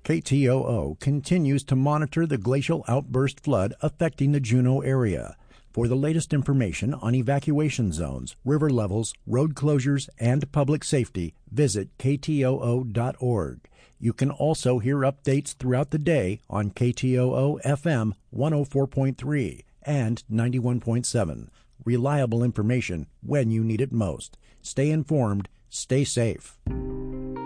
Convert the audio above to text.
KTOO continues to monitor the glacial outburst flood affecting the Juneau area. For the latest information on evacuation zones, river levels, road closures, and public safety, visit ktoo.org. You can also hear updates throughout the day on KTOO FM 104.3 and 91.7. Reliable information when you need it most. Stay informed, stay safe.